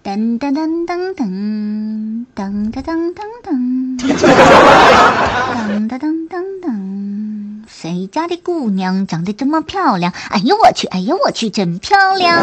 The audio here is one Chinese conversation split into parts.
噔噔噔噔噔噔噔噔噔噔噔噔噔噔，谁家的姑娘长得这么漂亮？哎呦我去，哎呦我去，真漂亮！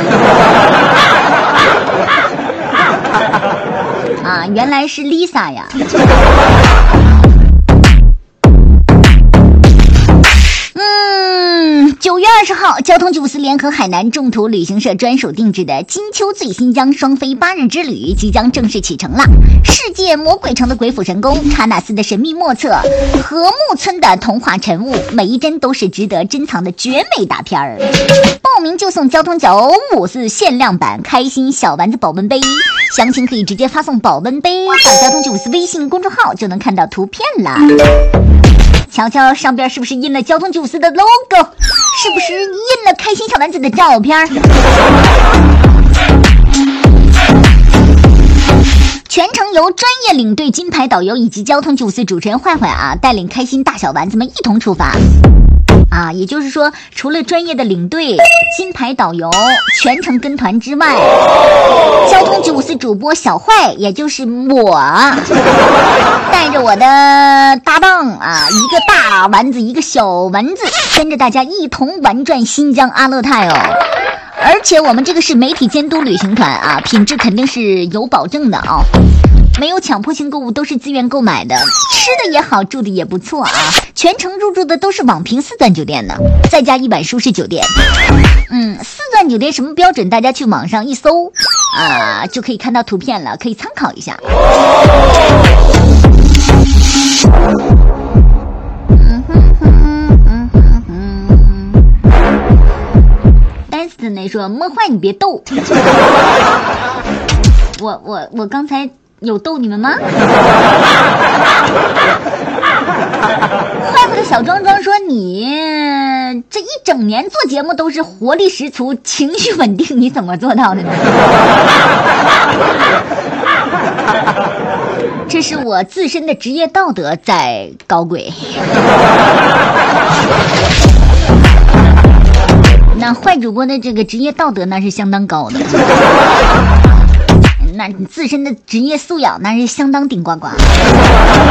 啊，原来是 Lisa 呀。9月20号，交通90联合海南众途旅行社专属定制的金秋醉新疆双飞8日之旅即将正式启程了。世界魔鬼城的鬼斧神工，喀纳斯的神秘莫测，禾木村的童话晨雾，每一帧都是值得珍藏的绝美大片儿。报名就送交通954限量版开心小丸子保温杯，详情可以直接发送保温杯到交通954微信公众号就能看到图片了。瞧瞧上边是不是印了交通954的 logo， 是不是印了开心小丸子的照片？全程由专业领队金牌导游以及交通954主持人坏坏啊带领开心大小丸子们一同出发啊，也就是说除了专业的领队金牌导游全程跟团之外，交通954主播小坏也就是我带着我的搭档啊，一个大丸子一个小丸子，跟着大家一同玩转新疆阿勒泰哦。而且我们这个是媒体监督旅行团啊，品质肯定是有保证的啊，没有强迫性购物，都是自愿购买的，吃的也好，住的也不错啊。全程入住的都是网评4钻酒店呢，再加1晚舒适酒店。4钻酒店什么标准？大家去网上一搜啊，就可以看到图片了，可以参考一下。呆死的那说摸坏你别逗。我刚才有逗你们吗？坏不的小庄庄说你这一整年做节目都是活力十足情绪稳定，你怎么做到的呢？这是我自身的职业道德在搞鬼。那坏主播的这个职业道德那是相当高的，那你自身的职业素养那是相当顶呱呱。